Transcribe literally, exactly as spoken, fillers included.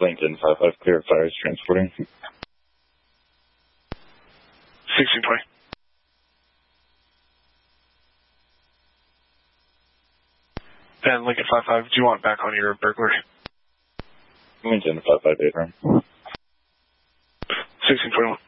Lincoln five five, clear fires transporting. sixteen twenty. And Lincoln five five, do you want back on your burglary? Lincoln five five eight, right? sixteen twenty-one.